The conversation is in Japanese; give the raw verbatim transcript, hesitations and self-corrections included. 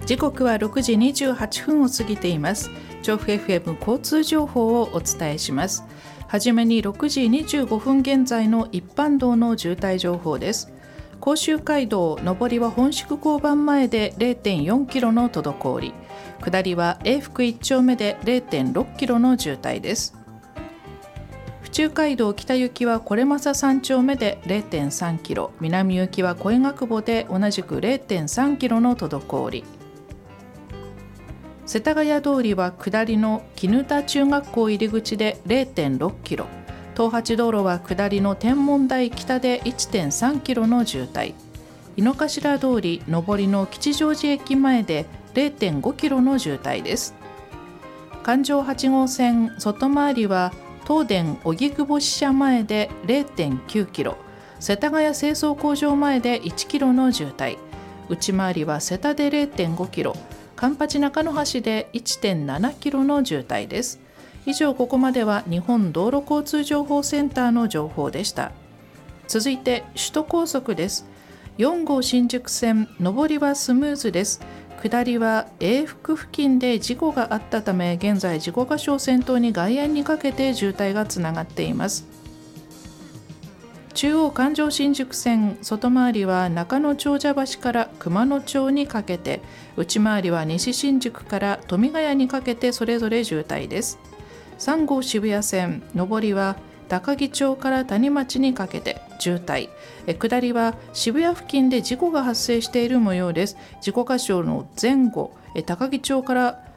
時刻はろくじにじゅうはっぷんを過ぎています。調布 エフエム 交通情報をお伝えします。はじめにろくじにじゅうごふん現在の一般道の渋滞情報です。甲州街道上りは本宿交番前で れいてんよんキロの滞り、下りは永福いち丁目で れいてんろっキロの渋滞です。府中街道北行きは是政さん丁目で れいてんさんキロ、南行きは小江ヶ久保で同じく れいてんさんキロの滞り、世田谷通りは下りの絹田中学校入り口で れいてんろっキロ、東八道路は下りの天文台北で いってんさんキロの渋滞、井の頭通り上りの吉祥寺駅前で れいてんごキロの渋滞です。環状はち号線外回りは東電荻窪支社前で れいてんきゅうキロ、世田谷清掃工場前でいちキロの渋滞、内回りは世田で れいてんごキロ、環八中野橋で いってんななキロの渋滞です。以上、ここまでは日本道路交通情報センターの情報でした。続いて首都高速です。よん号新宿線上りはスムーズです。下りは永福付近で事故があったため、現在事故箇所を先頭に外苑にかけて渋滞がつながっています。中央環状新宿線外回りは中野長者橋から熊野町にかけて、内回りは西新宿から富ヶ谷にかけてそれぞれ渋滞です。さん号渋谷線上りは高木町から谷町にかけて渋滞、下りは渋谷付近で事故が発生している模様です。事故箇所の前後、高木町から